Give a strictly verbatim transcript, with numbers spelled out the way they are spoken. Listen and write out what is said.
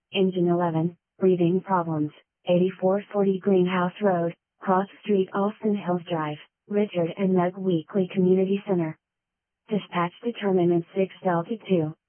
Engine eleven, breathing problems, eighty-four forty Greenhouse Road, Cross Street, Austin Hills Drive, Richard and Meg Weekly Community Center. Dispatch determinant six Delta two.